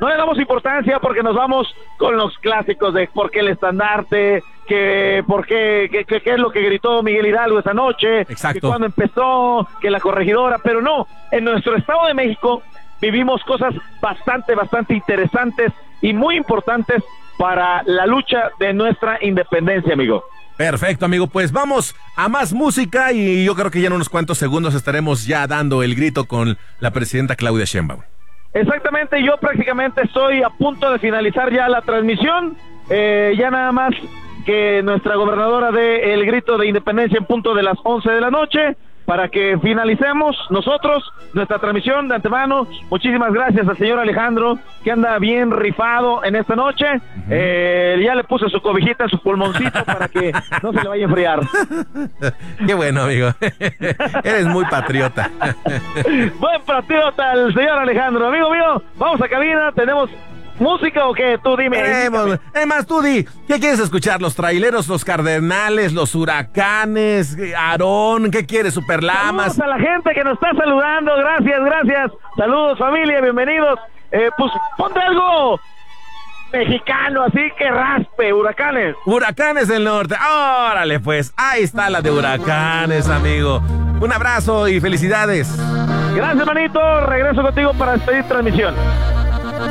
no le damos importancia porque nos vamos con los clásicos de por qué el estandarte, que por qué es lo que gritó Miguel Hidalgo esa noche, Exacto. que cuando empezó, que la corregidora, pero no, en nuestro Estado de México vivimos cosas bastante interesantes y muy importantes para la lucha de nuestra independencia, amigo. Perfecto, amigo, pues vamos a más música y yo creo que ya en unos cuantos segundos estaremos ya dando el grito con la presidenta Claudia Sheinbaum. Exactamente, yo prácticamente estoy a punto de finalizar ya la transmisión, ya nada más que nuestra gobernadora dé el grito de independencia en punto de las 11 de la noche, para que finalicemos nosotros nuestra transmisión de antemano. Muchísimas gracias al señor Alejandro, que anda bien rifado en esta noche. Ya le puse su cobijita en su pulmoncito para que no se le vaya a enfriar. Qué bueno, amigo. Eres muy patriota. Buen patriota el señor Alejandro. Amigo mío, vamos a cabina, tenemos ¿música o qué? Tú dime. Es más, tú di, ¿qué quieres escuchar? ¿Los traileros, los cardenales, los huracanes, Aarón? ¿Qué quieres, Superlamas? Saludos a la gente que nos está saludando, gracias. Saludos, familia, bienvenidos. Pues ponte algo mexicano, así que raspe, Huracanes. Huracanes del Norte. Órale, pues, ahí está la de Huracanes, amigo. Un abrazo y felicidades. Gracias, manito. Regreso contigo para despedir transmisión.